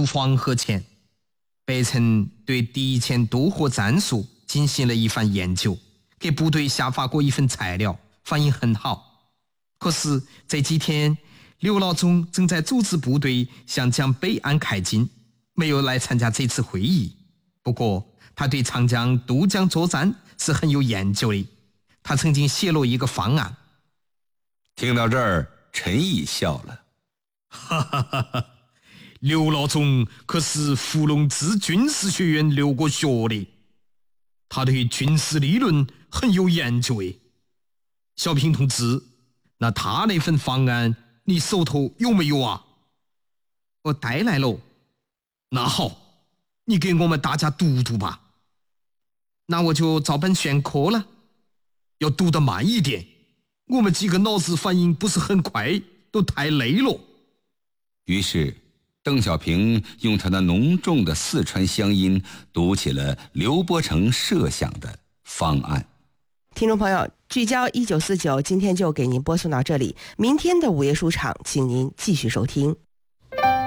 渡黄河前，北辰对敌前渡河战术进行了一番研究，给部队下发过一份材料，反应很好。可是这几天刘老总正在组织部队向江北岸开进，没有来参加这次会议。不过他对长江渡江作战是很有研究的，他曾经写了一个方案。 听到这儿，陈毅笑了。 哈哈哈哈！刘老总可是伏龙芝军事学院留过学的，他对军事理论很有研究诶。小平同志，那他那份方案你手头有没有啊？我带来了。那好，你给我们大家读读吧。那我就照本宣科了，要读得慢一点，我们几个脑子反应不是很快，都太累了。 于是邓小平用他那浓重的四川乡音读起了刘伯承设想的方案。 听众朋友，聚焦1949，今天就给您播送到这里，明天的午夜书场请您继续收听。